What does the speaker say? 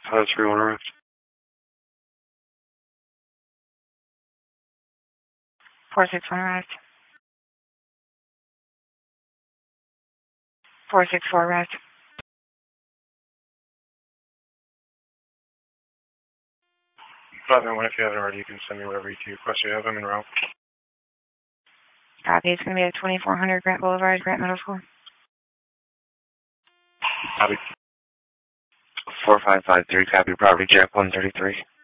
531 arrived. 461 arrived. 464 arrived. 591, if you haven't already, you can send me whatever ET request you have. I'm en route. Copy. It's going to be at 2400 Grant Boulevard, Grant Middle School. Copy. 4553, copy, property, Jack 133.